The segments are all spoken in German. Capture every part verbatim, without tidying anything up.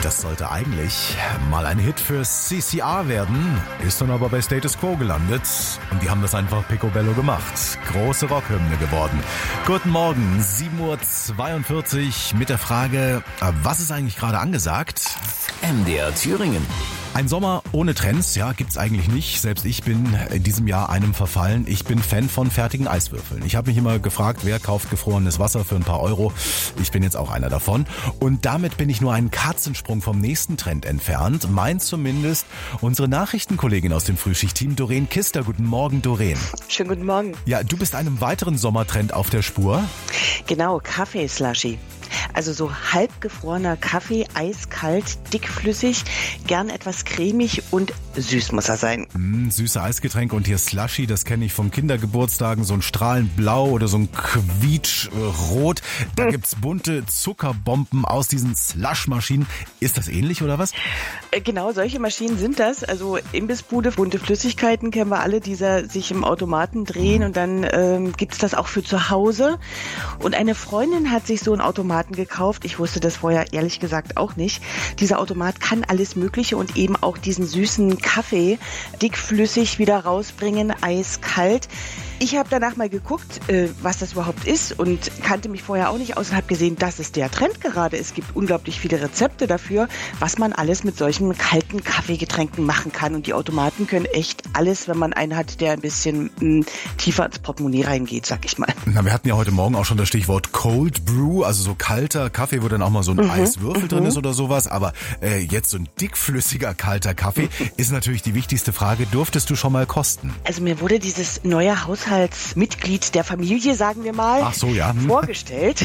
Das sollte eigentlich mal ein Hit für C C R werden, ist dann aber bei Status Quo gelandet und die haben das einfach picobello gemacht. Große Rockhymne geworden. Guten Morgen, sieben Uhr zweiundvierzig mit der Frage, was ist eigentlich gerade angesagt? M D R Thüringen. Ein Sommer ohne Trends, ja, gibt's eigentlich nicht. Selbst ich bin in diesem Jahr einem verfallen. Ich bin Fan von fertigen Eiswürfeln. Ich habe mich immer gefragt, wer kauft gefrorenes Wasser für ein paar Euro. Ich bin jetzt auch einer davon. Und damit bin ich nur einen Katzensprung vom nächsten Trend entfernt. Meint zumindest unsere Nachrichtenkollegin aus dem Frühschichtteam, Doreen Kister. Guten Morgen, Doreen. Schönen guten Morgen. Ja, du bist einem weiteren Sommertrend auf der Spur. Genau, Kaffee-Slushy. Also so halb gefrorener Kaffee, eiskalt, dickflüssig, gern etwas cremig und süß muss er sein. Mm, süße Eisgetränke und hier Slushy, das kenne ich vom Kindergeburtstagen, so ein strahlend blau oder so ein quietschrot. Da hm. gibt's bunte Zuckerbomben aus diesen Slushmaschinen. Ist das ähnlich oder was? Genau, solche Maschinen sind das. Also Imbissbude, bunte Flüssigkeiten kennen wir alle, die sich im Automaten drehen und dann ähm, gibt's das auch für zu Hause. Und eine Freundin hat sich so einen Automaten gekauft. Ich wusste das vorher ehrlich gesagt auch nicht. Dieser Automat kann alles Mögliche und eben auch diesen süßen Kaffee dickflüssig wieder rausbringen, eiskalt. Ich habe danach mal geguckt, äh, was das überhaupt ist und kannte mich vorher auch nicht aus und habe gesehen, das ist der Trend gerade. Es gibt unglaublich viele Rezepte dafür, was man alles mit solchen kalten Kaffeegetränken machen kann. Und die Automaten können echt alles, wenn man einen hat, der ein bisschen mh, tiefer ins Portemonnaie reingeht, sag ich mal. Na, wir hatten ja heute Morgen auch schon das Stichwort Cold Brew, also so kalter Kaffee, wo dann auch mal so ein mhm, Eiswürfel mhm. drin ist oder sowas. Aber äh, jetzt so ein dickflüssiger kalter Kaffee ist natürlich die wichtigste Frage. Durftest du schon mal kosten? Also mir wurde dieses neue Haushaltsmitglied der Familie, sagen wir mal, Ach so, ja. vorgestellt.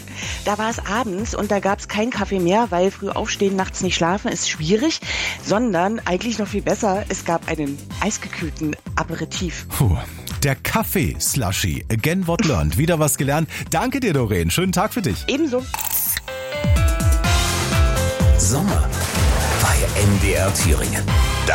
Da war es abends und da gab es keinen Kaffee mehr, weil früh aufstehen, nachts nicht schlafen ist schwierig, sondern eigentlich noch viel besser, es gab einen eisgekühlten Aperitif. Puh. Der Kaffee-Slushy. Again what learned. Wieder was gelernt. Danke dir, Doreen. Schönen Tag für dich. Ebenso. Sommer bei M D R Thüringen.